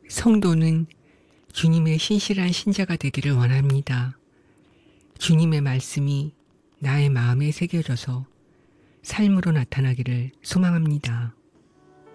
성도는 주님의 신실한 신자가 되기를 원합니다. 주님의 말씀이 나의 마음에 새겨져서 삶으로 나타나기를 소망합니다.